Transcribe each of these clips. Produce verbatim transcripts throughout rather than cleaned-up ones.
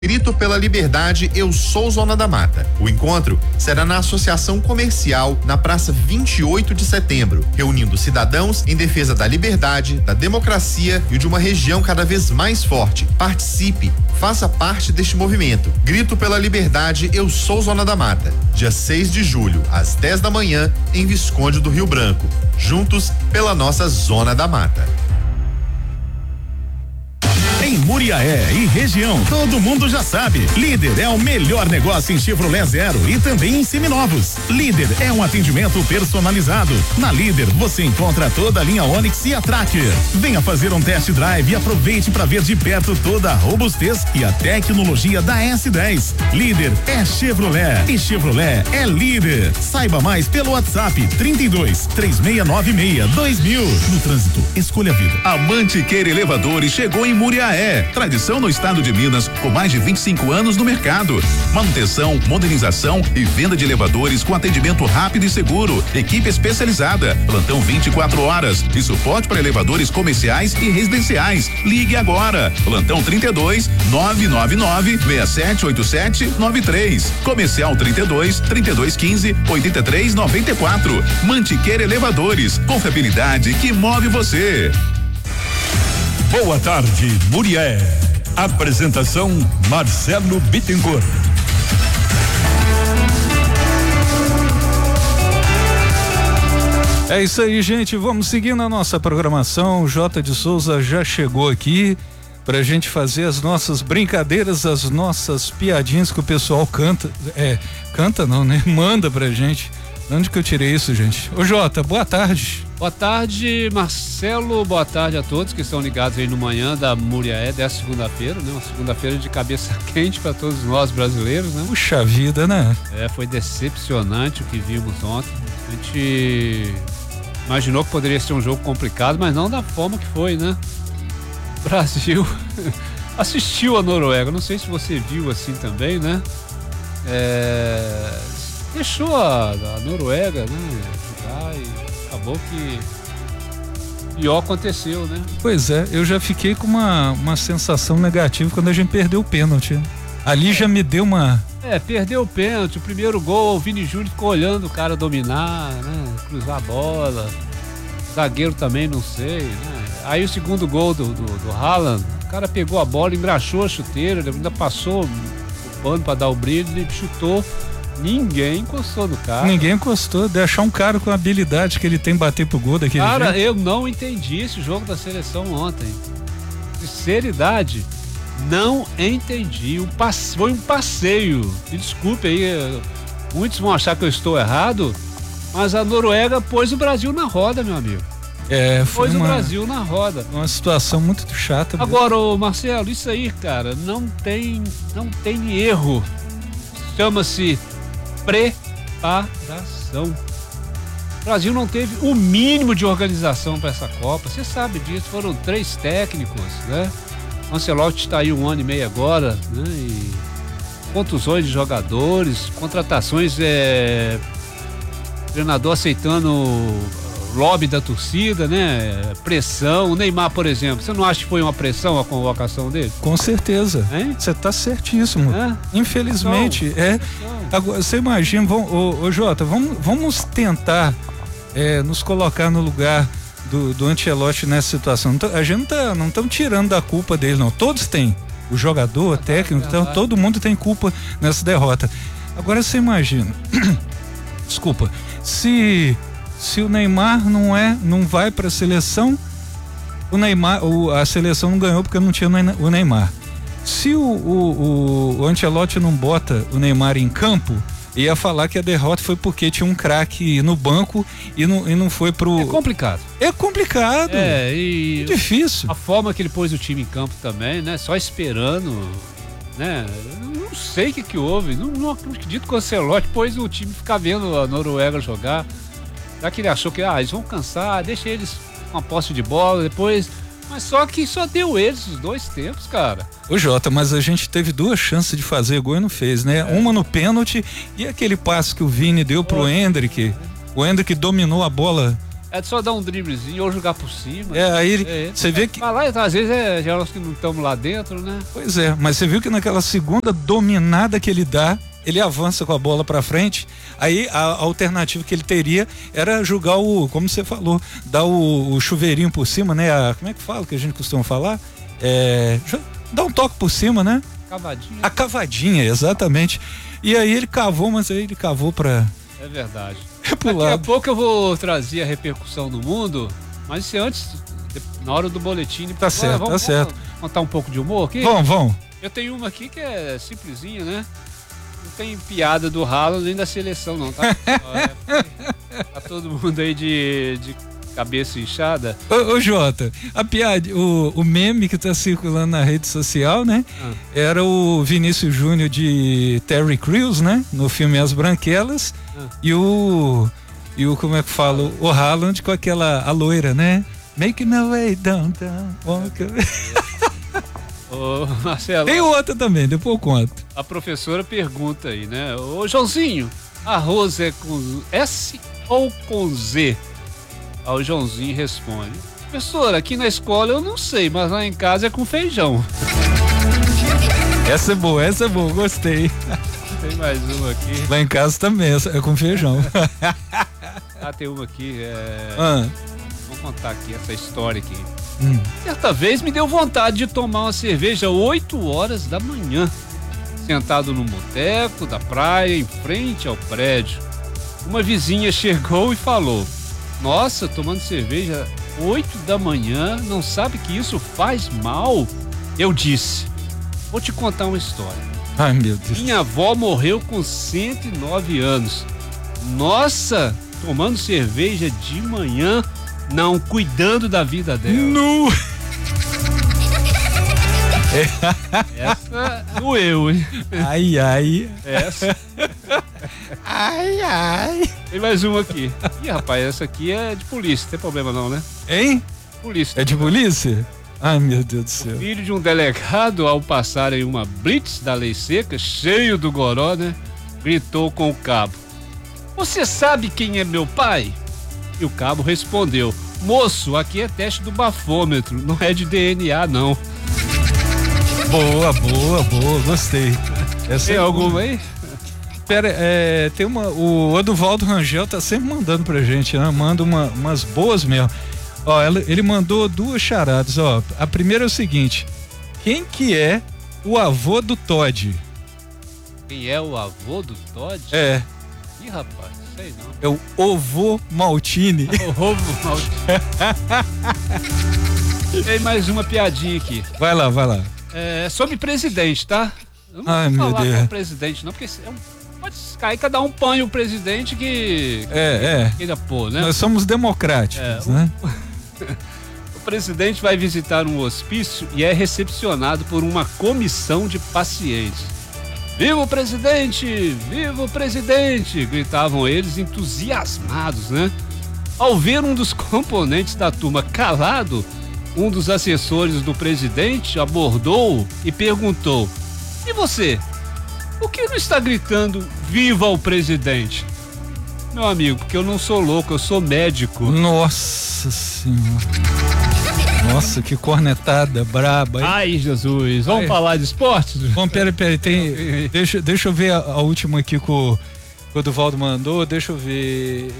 Grito pela Liberdade, eu sou Zona da Mata. O encontro será na Associação Comercial, na Praça vinte e oito de setembro, reunindo cidadãos em defesa da liberdade, da democracia e de uma região cada vez mais forte. Participe, faça parte deste movimento. Grito pela Liberdade, eu sou Zona da Mata. Dia seis de julho, às dez da manhã, em Visconde do Rio Branco. Juntos pela nossa Zona da Mata. Em Muriaé e região, todo mundo já sabe. Líder é o melhor negócio em Chevrolet Zero e também em seminovos. Líder é um atendimento personalizado. Na Líder você encontra toda a linha Onix e a Tracker. Venha fazer um test drive e aproveite para ver de perto toda a robustez e a tecnologia da S dez. Líder é Chevrolet e Chevrolet é líder. Saiba mais pelo WhatsApp trinta e dois, três seis nove seis, dois mil. No trânsito, escolha a vida. A Mantiqueira Elevadores chegou em Muriaé. Tradição no estado de Minas, com mais de vinte e cinco anos no mercado. Manutenção, modernização e venda de elevadores com atendimento rápido e seguro. Equipe especializada, plantão vinte e quatro horas e suporte para elevadores comerciais e residenciais. Ligue agora. Plantão trinta e dois, nove nove nove, seis sete oito sete, nove três. Comercial trinta e dois, trinta e dois quinze, oitenta e três noventa e quatro. Mantiqueira Elevadores, confiabilidade que move você. Boa tarde, Murié. Apresentação Marcelo Bittencourt. É isso aí, gente. Vamos seguir na nossa programação. O J de Souza já chegou aqui pra gente fazer as nossas brincadeiras, as nossas piadinhas que o pessoal canta. É, canta não, né? Manda pra gente. De onde que eu tirei isso, gente? Ô Jota, boa tarde. Boa tarde, Marcelo, boa tarde a todos que estão ligados aí no Manhã da Muriaé dessa segunda-feira, né? Uma segunda-feira de cabeça quente para todos nós brasileiros, né? Puxa vida, né? É, foi decepcionante o que vimos ontem. A gente imaginou que poderia ser um jogo complicado, mas não da forma que foi, né? O Brasil assistiu a Noruega, não sei se você viu assim também, né? É... Deixou a, a Noruega, né? Jogar e acabou que pior aconteceu, né? Pois é, eu já fiquei com uma, uma sensação negativa quando a gente perdeu o pênalti. Ali já me deu uma... É, perdeu o pênalti, o primeiro gol, o Vini Júnior ficou olhando o cara dominar, né? Cruzar a bola, zagueiro também, não sei, né? Aí o segundo gol do, do, do Haaland, o cara pegou a bola, engraxou a chuteira, ainda passou o pano pra dar o brilho, ele chutou. Ninguém encostou no cara. Ninguém encostou, deixar um cara com a habilidade que ele tem bater pro gol daquele Cara, jeito. eu não entendi esse jogo da seleção ontem. Sinceridade, não entendi. Um passe... Foi um passeio. Me desculpe aí, muitos vão achar que eu estou errado, mas a Noruega pôs o Brasil na roda, meu amigo. É, foi pôs uma, o Brasil na roda. Uma situação muito chata. Agora, ô Marcelo, isso aí, cara, não tem, não tem erro. Chama-se preparação. O Brasil não teve o mínimo de organização para essa Copa. Você sabe disso, foram três técnicos, né? O Ancelotti está aí um ano e meio agora, né? E contusões de jogadores, contratações, é... treinador aceitando lobby da torcida, né? Pressão. O Neymar, por exemplo, você não acha que foi uma pressão a convocação dele? Com certeza. Você tá certíssimo. É? Infelizmente, pressão. é. Agora, você imagina, vamos, ô, ô Jota, vamos, vamos tentar é, nos colocar no lugar do, do Ancelotti nessa situação. A gente não tá, não estamos tirando da culpa dele, não. Todos têm. O jogador, o técnico, então, todo mundo tem culpa nessa derrota. Agora você imagina, desculpa, se se o Neymar não é, não vai para a seleção, o Neymar, o, a seleção não ganhou porque não tinha o Neymar. Se o, o, o Ancelotti não bota o Neymar em campo, ia falar que a derrota foi porque tinha um craque no banco e não, e não foi pro... É complicado. É complicado. É, e... É difícil. A forma que ele pôs o time em campo também, né? Só esperando, né? Não sei o que que houve. Não, não acredito que o Ancelotti pôs o time ficar vendo a Noruega jogar. Já que ele achou que, ah, eles vão cansar, deixa eles com a posse de bola, depois... Mas só que só deu eles os dois tempos, cara. Ô Jota, mas a gente teve duas chances de fazer gol e não fez, né? É. Uma no pênalti e aquele passe que o Vini deu pro oh, Endrick. O Endrick dominou a bola É só dar um driblezinho ou jogar por cima. É, aí é, você vê que... Mas lá, às vezes, é, já nós que não estamos lá dentro, né? Pois é, mas você viu que naquela segunda dominada que ele dá, ele avança com a bola pra frente, aí a, a alternativa que ele teria era jogar o, como você falou, dar o, o chuveirinho por cima, né? A, como é que fala, que a gente costuma falar? É, dar um toque por cima, né? Cavadinha. A cavadinha, exatamente. E aí ele cavou, mas aí ele cavou pra... É verdade. É pro Daqui a lado. pouco eu vou trazer a repercussão no mundo, mas se antes, na hora do boletim... Tá certo, vamos, tá certo. Vamos contar um pouco de humor aqui? Vamos, vamos. Eu tenho uma aqui que é simplesinha, né? Não tem piada do Haaland nem da seleção, não, tá? É, tá todo mundo aí de, de cabeça inchada. Ô, ô Jota, a piada, o, o meme que tá circulando na rede social, né? Ah. Era o Vinícius Júnior de Terry Crews, né? No filme As Branquelas. Ah. E o, e o, como é que fala? O Haaland com aquela, a loira, né? Make my way downtown. Walk away. Ô, Marcelo. Tem outra também, depois eu conto. A professora pergunta aí, né? Ô, Joãozinho, arroz é com S ou com Z? Aí o Joãozinho responde: professora, aqui na escola eu não sei, mas lá em casa é com feijão. Essa é boa, essa é boa, gostei. Tem mais uma aqui. Lá em casa também, essa é com feijão. Ah, tem uma aqui. É... Ah, Vou contar aqui essa história aqui. hum. Certa vez me deu vontade de tomar uma cerveja oito horas da manhã, sentado no boteco da praia, em frente ao prédio. Uma vizinha chegou e falou: nossa, tomando cerveja oito da manhã, não sabe que isso faz mal? Eu disse: vou te contar uma história. Ai, meu Deus. Minha avó morreu com cento e nove anos. Nossa, tomando cerveja de manhã, não, cuidando da vida dela. Nu! Essa doeu, hein? Ai, ai. Essa. Ai, ai. Tem mais uma aqui. Ih, rapaz, essa aqui é de polícia, não tem problema não, né? Hein? Polícia. É de polícia? Ai, meu Deus do céu. Filho de um delegado, ao passar em uma blitz da lei seca, cheio do goró, né? Gritou com o cabo: você sabe quem é meu pai? E o cabo respondeu: moço, aqui é teste do bafômetro, não é de D N A, não. Boa, boa, boa, gostei. Essa Tem é alguma boa. aí? Pera, é, tem uma. O Oduvaldo Rangel tá sempre mandando pra gente, né? Manda uma, umas boas mesmo. Ó, ela, ele mandou duas charadas, ó. A primeira é o seguinte: quem que é o avô do Todd? Quem é o avô do Todd? É. Ih, rapaz, sei não. É o Ovo Maltini. O ovo maldito. Tem mais uma piadinha aqui. Vai lá, vai lá. É sobre presidente, tá? Eu não Ai, vou meu falar Deus. com o presidente, não, porque é um, pode cair, cada um põe o presidente que É, é. queira pôr, né? Nós somos democráticos, É, o- né? O presidente vai visitar um hospício e é recepcionado por uma comissão de pacientes. Viva o presidente! Viva o presidente! Gritavam eles entusiasmados, né? Ao ver um dos componentes da turma calado, um dos assessores do presidente abordou e perguntou: e você? Por que não está gritando viva o presidente? Meu amigo, porque eu não sou louco, eu sou médico. Nossa senhora. Nossa, que cornetada braba, hein? Ai, Jesus, vamos Ai. falar de esportes? Bom, peraí, peraí, tem. Deixa, deixa eu ver a, a última aqui que o, que o Duvaldo mandou. Deixa eu ver.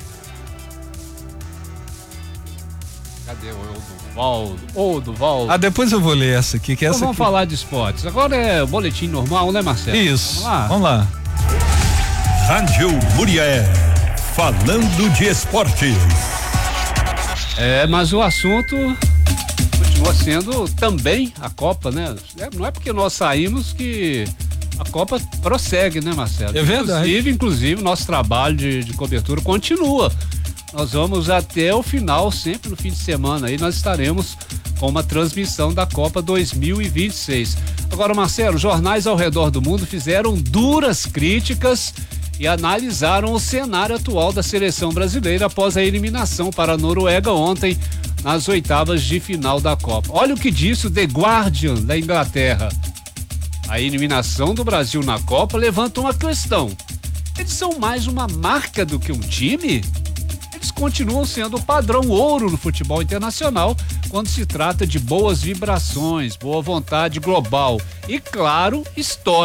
Cadê o Duvaldo? Ô, Duvaldo. Ah, depois eu vou ler essa aqui, que Então essa vamos aqui... falar de esportes. Agora é o boletim normal, né, Marcelo? Isso. Vamos lá. Vamos lá. Rádio Murié, falando de esportes. É, mas o assunto continua sendo também a Copa, né? É, não é porque nós saímos que a Copa prossegue, né, Marcelo? É verdade. Inclusive, inclusive, nosso trabalho de, de cobertura continua. Nós vamos até o final, sempre no fim de semana aí, nós estaremos com uma transmissão da Copa dois mil e vinte e seis. Agora, Marcelo, jornais ao redor do mundo fizeram duras críticas e analisaram o cenário atual da seleção brasileira após a eliminação para a Noruega ontem nas oitavas de final da Copa. Olha o que disse o The Guardian da Inglaterra. A eliminação do Brasil na Copa levanta uma questão: eles são mais uma marca do que um time? Eles equipes continuam sendo o padrão ouro no futebol internacional quando se trata de boas vibrações, boa vontade global e, claro, história.